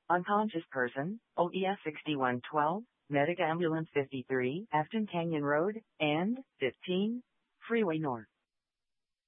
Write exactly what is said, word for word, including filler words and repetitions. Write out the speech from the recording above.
Unconscious person, O E S sixty-one twelve, Medic Ambulance fifty-three, Afton Canyon Road, and fifteen, Freeway North.